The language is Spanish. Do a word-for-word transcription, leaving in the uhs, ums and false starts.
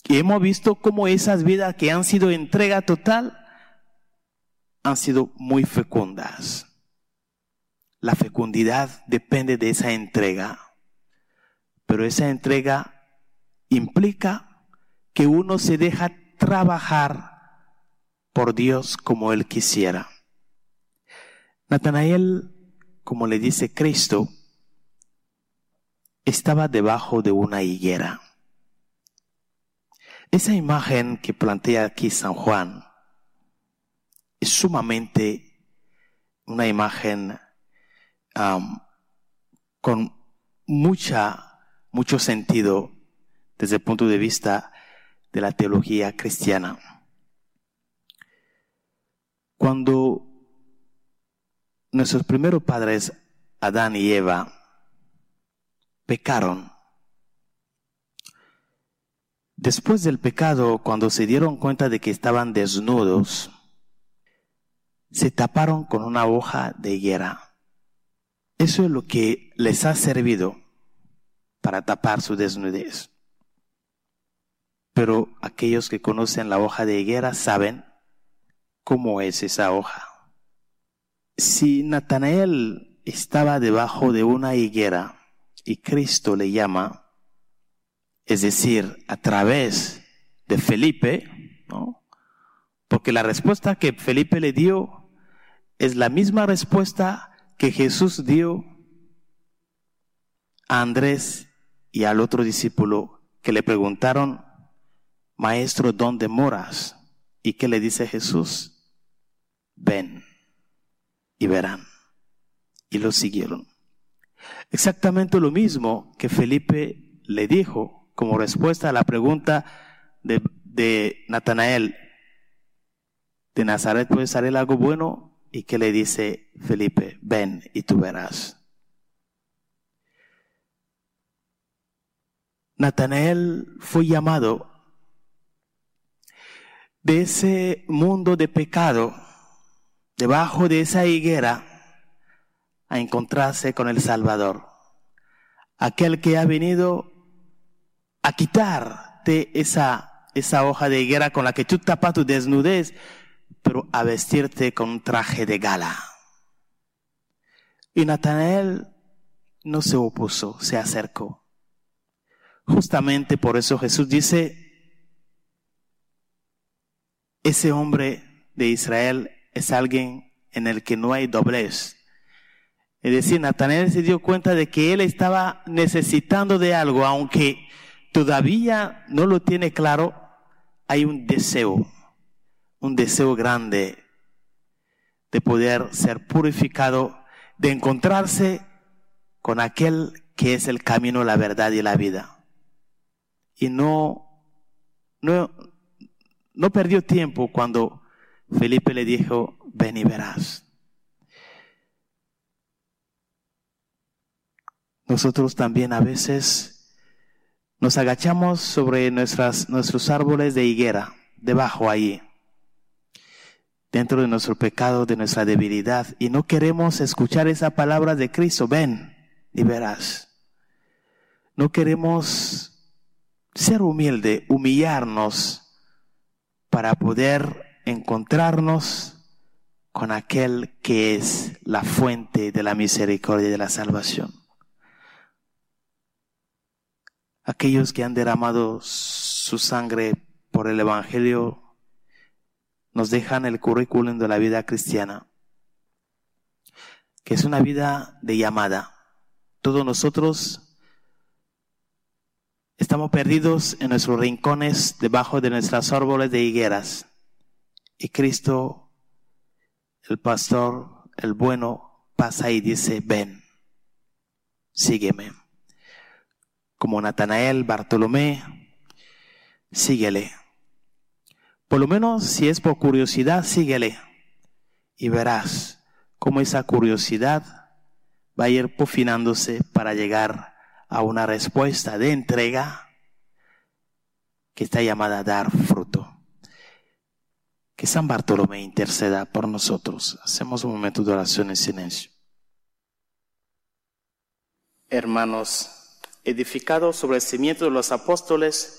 Y hemos visto cómo esas vidas que han sido entrega total han sido muy fecundas. La fecundidad depende de esa entrega, pero esa entrega implica que uno se deja trabajar por Dios como Él quisiera. Natanael, como le dice Cristo, estaba debajo de una higuera. Esa imagen que plantea aquí San Juan es sumamente una imagen um, con mucha, mucho sentido desde el punto de vista de la teología cristiana. Cuando nuestros primeros padres, Adán y Eva, pecaron, después del pecado, cuando se dieron cuenta de que estaban desnudos, se taparon con una hoja de higuera. Eso es lo que les ha servido para tapar su desnudez. Pero aquellos que conocen la hoja de higuera saben cómo es esa hoja. Si Natanael estaba debajo de una higuera y Cristo le llama, es decir, a través de Felipe, ¿no? Porque la respuesta que Felipe le dio es la misma respuesta que Jesús dio a Andrés y al otro discípulo que le preguntaron, Maestro, ¿dónde moras? ¿Y qué le dice Jesús? Ven y verán. Y lo siguieron. Exactamente lo mismo que Felipe le dijo como respuesta a la pregunta de, de Natanael. ¿De Nazaret puede salir algo bueno? ¿Y qué le dice Felipe? Ven y tú verás. Natanael fue llamado de ese mundo de pecado, debajo de esa higuera, a encontrarse con el Salvador, aquel que ha venido a quitarte esa, esa hoja de higuera con la que tú tapas tu desnudez, pero a vestirte con un traje de gala. Y Natanael no se opuso, se acercó. Justamente por eso Jesús dice, ese hombre de Israel es alguien en el que no hay doblez. Es decir, Natanael se dio cuenta de que él estaba necesitando de algo, aunque todavía no lo tiene claro, hay un deseo, un deseo grande de poder ser purificado, de encontrarse con aquel que es el camino, la verdad y la vida. Y no, no, no perdió tiempo cuando Felipe le dijo, ven y verás. Nosotros también a veces nos agachamos sobre nuestras, nuestros árboles de higuera, debajo ahí, dentro de nuestro pecado, de nuestra debilidad, y no queremos escuchar esa palabra de Cristo, ven y verás. No queremos ser humilde, humillarnos para poder encontrarnos con aquel que es la fuente de la misericordia y de la salvación. Aquellos que han derramado su sangre por el Evangelio nos dejan el currículum de la vida cristiana, que es una vida de llamada. Todos nosotros estamos perdidos en nuestros rincones, debajo de nuestros árboles de higueras. Y Cristo, el pastor, el bueno, pasa y dice, ven, sígueme. Como Natanael, Bartolomé, síguele. Por lo menos si es por curiosidad, síguele. Y verás cómo esa curiosidad va a ir pufinándose para llegar a una respuesta de entrega que está llamada a dar fruto. Que San Bartolomé interceda por nosotros. Hacemos un momento de oración en silencio. Hermanos, edificados sobre el cimiento de los apóstoles,